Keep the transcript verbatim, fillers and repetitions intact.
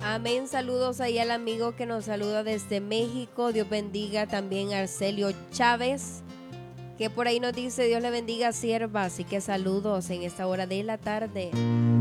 Amén, saludos ahí al amigo que nos saluda desde México. Dios bendiga también a Arcelio Chávez, que por ahí nos dice Dios le bendiga, sierva. Así que saludos en esta hora de la tarde.